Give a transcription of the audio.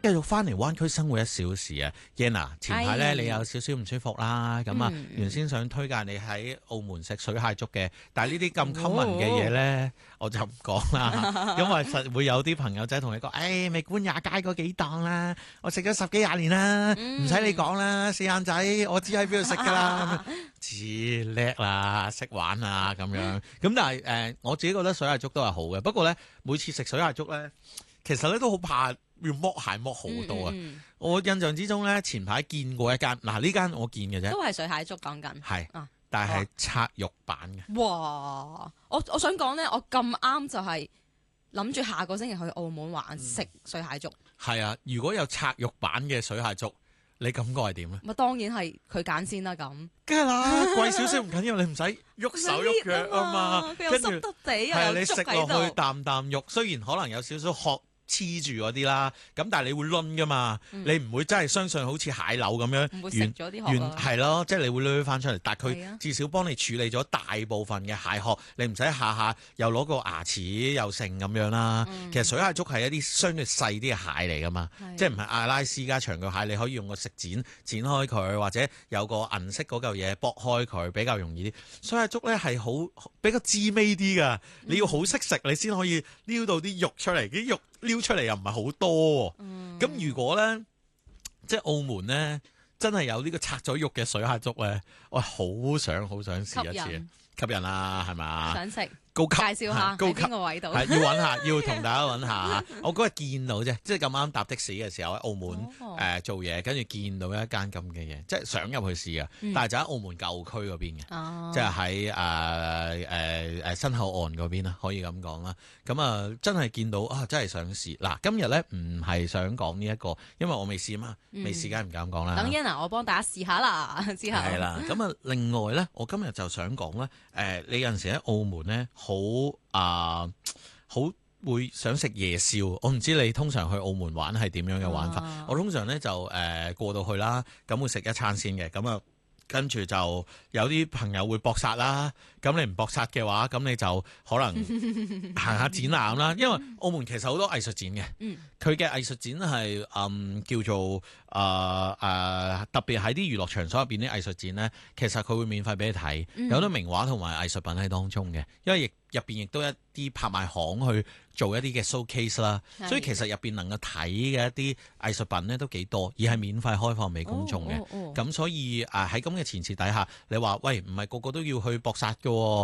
繼續翻嚟灣區生活一小時啊 Yana 前排咧你有少少唔舒服啦，咁啊原先想推介你喺澳門食水蟹粥嘅，但係呢啲咁 common 嘅嘢咧，我就唔講啦，因為實會有啲朋友仔同你講，美觀廿街嗰幾檔啦，我食咗10幾20年啦，唔使你講啦，四眼仔，我知喺邊度食噶啦，至叻啦，識玩啊咁樣，咁但係我自己覺得水蟹粥都係好嘅，不過咧每次食水蟹粥咧，其實咧都好怕要剝蟹剝好多啊！我印象之中咧，前排見過一間，嗱呢間我見嘅啫， 都係水蟹粥講緊， 係，但係拆肉版嘅。 哇！我想講咧，我咁啱就係諗住下個星期去澳門玩食水蟹粥。 係啊，如果有拆肉版嘅水蟹粥，你感覺係點咧？ 咪當然係佢揀先啦，咁。 梗係啦，貴少少唔緊要，你唔使喐手喐腳啊嘛， 佢又濕得地，又有你食粥喺落去度。 啖肉，雖然可能有少少殼黐住嗰啲啦，咁但係你會攆噶嘛，你唔會真係相信好似蟹柳咁樣， 唔會食咗啲殼啊。 係咯，即係你會攆翻出嚟，但係係啊佢至少幫你處理咗大部分嘅蟹殼，你唔使下下又攞個牙齒又剩咁樣啦。其實水蟹粥係一啲相對細啲嘅蟹嚟噶嘛，即係唔係阿拉斯加長腳蟹，你可以用個食剪剪開佢，或者有個銀色嗰嚿嘢剝開佢，比較容易啲。水蟹粥咧係好比較滋味啲噶，你要好識食你先可以撩到啲肉出嚟，啲肉撩出嚟又唔係好多，咁如果咧，即係澳門咧，真係有呢個拆咗肉嘅水蟹粥咧，我好想試一次，吸引啦，係咪？ 想食。 高級介紹下高級喺邊個位度？ 係要揾下，要同大家揾下。我嗰日見到啫，即係咁啱搭的士嘅時候喺澳門做嘢，跟住見到一間咁嘅嘢，即係想入去試啊。但係就喺澳門舊區嗰邊嘅，即係喺新口岸嗰邊啦，可以咁講啦。咁啊，真係見到啊，真係想試。嗱，今日咧唔係想講呢一個，因為我未試啊嘛，未試梗係唔敢講啦。 等陣嗱，我幫大家試下啦，之後係啦。咁啊，另外咧，我今日就想講咧，你有陣時喺澳門咧。好會想食夜宵，我唔知你通常去澳門玩係點樣嘅玩法。我通常咧就過到去啦，咁會食一餐先嘅，咁啊跟住就有啲朋友會搏殺啦。咁你唔搏殺嘅話，咁你就可能行下展覽啦。因為澳門其實好多藝術展嘅，佢嘅藝術展係叫做特別喺啲娛樂場所入邊啲藝術展咧，其實佢會免費俾你睇，有好多名畫同埋藝術品喺當中嘅，因為入邊亦都有一啲拍賣行去做一啲嘅 showcase 啦，所以其實入邊能夠睇嘅一啲藝術品咧都幾多，而係免費開放俾公眾嘅。咁所以喺咁嘅前設底下，你話喂唔係個個都要去搏殺㗎喎。